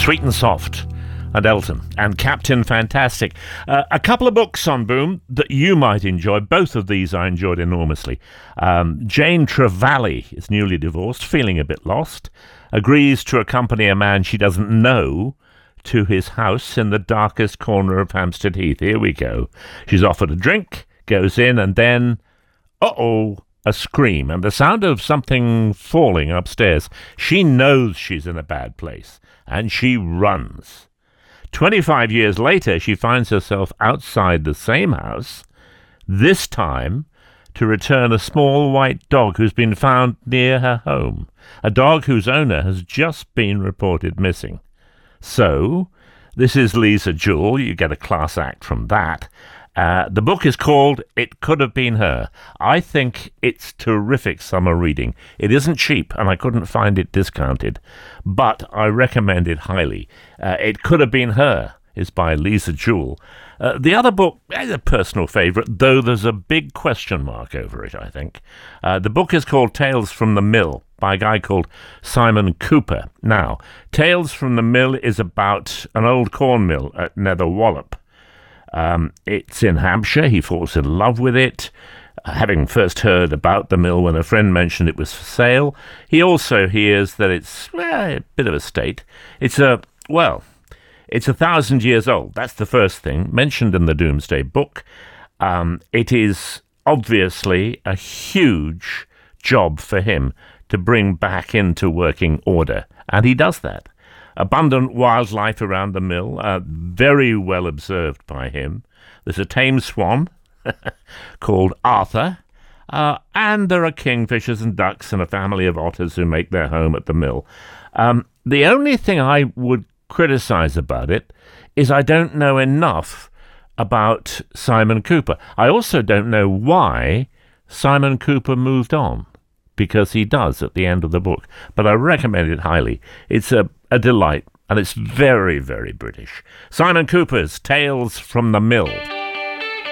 Sweet and Soft, and Elton, and Captain Fantastic. A couple of books on Boom that you might enjoy. Both of these I enjoyed enormously. Jane Trevally is newly divorced, feeling a bit lost, agrees to accompany a man she doesn't know to his house in the darkest corner of Hampstead Heath. Here we go. She's offered a drink, goes in, and then, a scream and the sound of something falling upstairs. She knows she's in a bad place, and she runs. 25 years later, she finds herself outside the same house, this time to return a small white dog who's been found near her home, a dog whose owner has just been reported missing. So, this is Lisa Jewell. You get a class act from that. The book is called It Could Have Been Her. I think it's terrific summer reading. It isn't cheap, and I couldn't find it discounted, but I recommend it highly. It Could Have Been Her is by Lisa Jewell. The other book is a personal favourite, though there's a big question mark over it, I think. The book is called Tales from the Mill by a guy called Simon Cooper. Now, Tales from the Mill is about an old corn mill at Nether Wallop. It's in Hampshire. He falls in love with it, having first heard about the mill when a friend mentioned it was for sale. He also hears that it's a bit of a state. It's 1,000 years old. That's the first thing mentioned in the Doomsday Book. It is obviously a huge job for him to bring back into working order, and he does that. Abundant wildlife around the mill, very well observed by him. There's a tame swan called Arthur, and there are kingfishers and ducks and a family of otters who make their home at the mill. The only thing I would criticize about it is I don't know enough about Simon Cooper. I also don't know why Simon Cooper moved on, because he does at the end of the book. But I recommend it highly. It's a delight, and it's very, very British. Simon Cooper's Tales from the Mill.